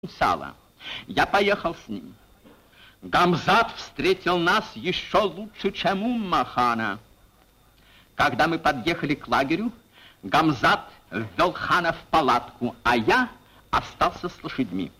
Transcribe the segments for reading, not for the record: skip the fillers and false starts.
сала. Я поехал с ним. Гамзат встретил нас еще лучше, чем Умма хана. Когда мы подъехали к лагерю, Гамзат ввел хана в палатку, а я остался с лошадьми.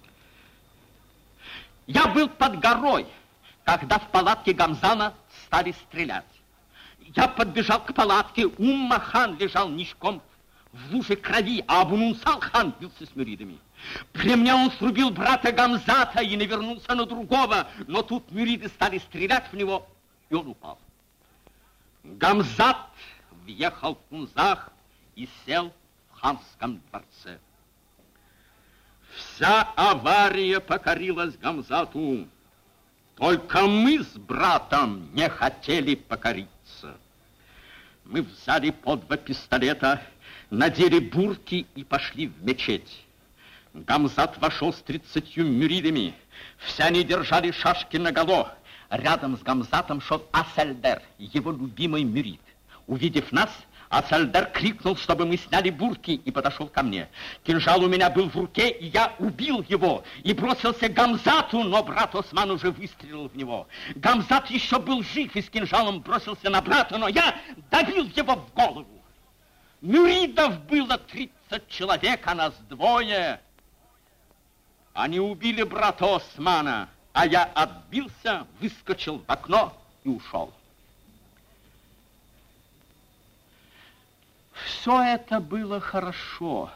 Я был под горой, когда в палатке Гамзана стали стрелять. Я подбежал к палатке, Умма хан лежал ничком в луже крови, а Абу-Нусал хан бился с мюридами. При мне он срубил брата Гамзата и навернулся на другого, но тут мюриды стали стрелять в него, и он упал. Гамзат въехал в Кунзах и сел в ханском дворце. Вся авария покорилась Гамзату. Только мы с братом не хотели покориться. Мы взяли по 2 пистолета, надели бурки и пошли в мечеть. Гамзат вошел с 30 мюридами. Все они держали шашки наголо. Рядом с Гамзатом шел Асальдер, его любимый мюрид. Увидев нас, Асальдер крикнул, чтобы мы сняли бурки, и подошел ко мне. Кинжал у меня был в руке, и я убил его, и бросился к Гамзату, но брат Осман уже выстрелил в него. Гамзат еще был жив и с кинжалом бросился на брата, но я добил его в голову. Мюридов было 30 человек, а нас 2. Они убили брата Османа, а я отбился, выскочил в окно и ушел. Все это было хорошо.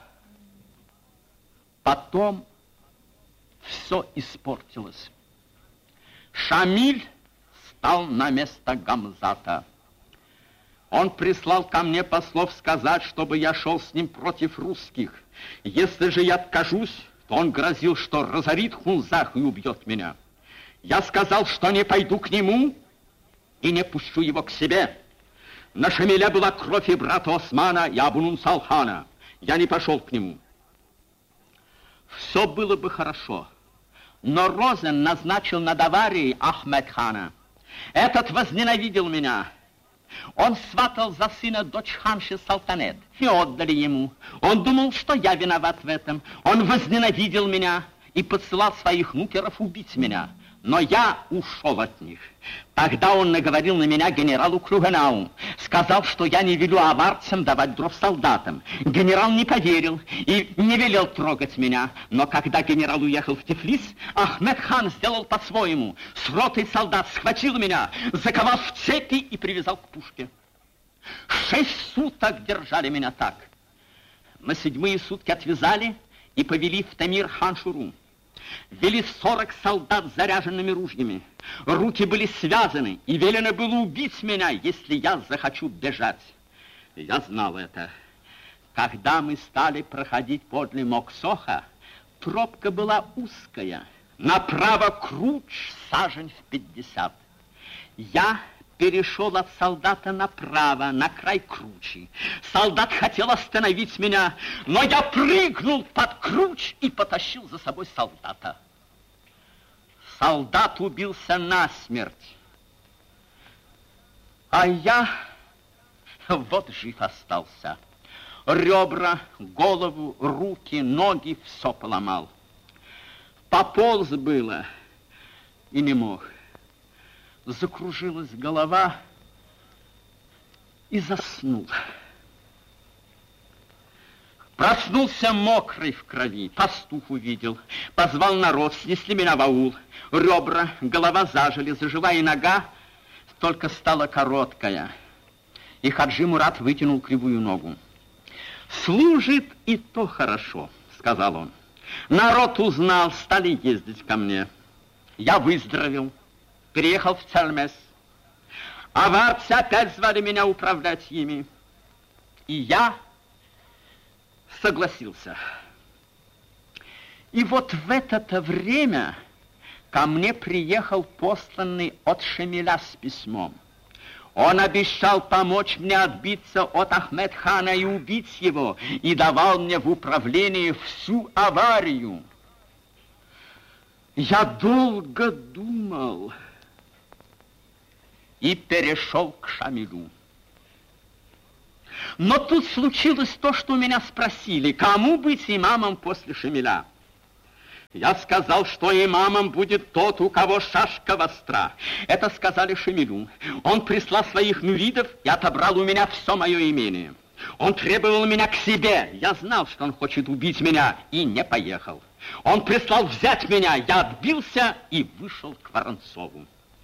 Потом все испортилось. Шамиль стал на место Гамзата. Он прислал ко мне послов сказать, чтобы я шел с ним против русских. Если же я откажусь, то он грозил, что разорит Кунзах и убьет меня. Я сказал, что не пойду к нему и не пущу его к себе. На Шамиля была кровь и брата Османа, и Абу-Нусал хана. Я не пошел к нему. Все было бы хорошо, но Розен назначил над аварией Ахмед хана. Этот возненавидел меня. Он сватал за сына дочь ханши Салтанет и отдали ему. Он думал, что я виноват в этом. Он возненавидел меня и посылал своих нукеров убить меня. Но я ушел от них. Тогда он наговорил на меня генералу Клюгенау. Сказал, что я не велю аварцам давать дров солдатам. Генерал не поверил и не велел трогать меня. Но когда генерал уехал в Тифлис, Ахмед хан сделал по-своему. С ротой солдат схватил меня, заковал в цепи и привязал к пушке. 6 суток держали меня так. На 7-е сутки отвязали и повели в Тамир-хан-Шуру. Вели 40 солдат с заряженными ружьями. Руки были связаны, и велено было убить меня, если я захочу бежать. Я знал это. Когда мы стали проходить подле Моксоха, тропка была узкая. Направо круч, сажень в 50. Я перешел от солдата направо, на край кручи. Солдат хотел остановить меня, но я прыгнул под круч и потащил за собой солдата. Солдат убился насмерть, а я вот жив остался. Ребра, голову, руки, ноги все поломал. Пополз было и не мог. Закружилась голова и заснул. Проснулся мокрый в крови, пастух увидел, позвал народ, снесли меня в аул. Ребра, голова зажили, зажила и нога, только стала короткая. И Хаджи Мурат вытянул кривую ногу. «Служит и то хорошо», — сказал он. Народ узнал, стали ездить ко мне. Я выздоровел. Переехал в Цальмес. Аварцы опять звали меня управлять ими. И я согласился. И вот в это время ко мне приехал посланный от Шамиля с письмом. Он обещал помочь мне отбиться от Ахмед хана и убить его, и давал мне в управление всю аварию. Я долго думал и перешел к Шамилю. Но тут случилось то, что у меня спросили, кому быть имамом после Шамиля. Я сказал, что имамом будет тот, у кого шашка востра. Это сказали Шамилю. Он прислал своих мюридов и отобрал у меня все мое имение. Он требовал меня к себе. Я знал, что он хочет убить меня, и не поехал. Он прислал взять меня. Я отбился и вышел к Воронцову.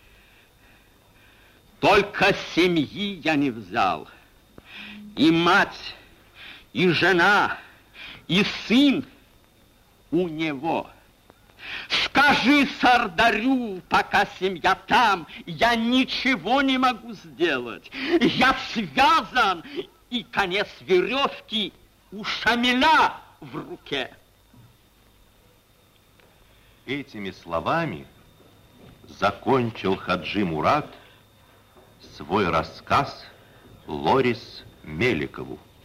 Только семьи я не взял. И мать, и жена, и сын у него. Скажи Сардарю, пока семья там, я ничего не могу сделать. Я связан, и конец веревки у Шамиля в руке. Этими словами закончил Хаджи Мурат свой рассказ Лорис Меликову.